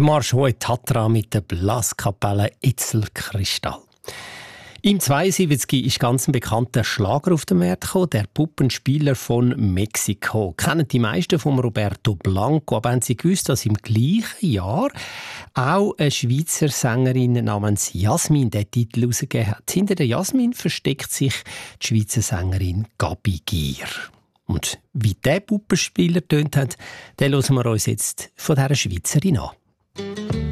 Der Marsch Hohe Tatra mit der Blaskapelle Itzelkristall. Im 72 ist ganz ein bekannter Schlager auf den Markt gekommen, der Puppenspieler von Mexiko. Kennen die meisten von Roberto Blanco, aber haben Sie gewusst, dass im gleichen Jahr auch eine Schweizer Sängerin namens Jasmin den Titel herausgegeben hat. Hinter der Jasmin versteckt sich die Schweizer Sängerin Gabi Gier. Und wie der Puppenspieler tönt hat, den hören wir uns jetzt von dieser Schweizerin an.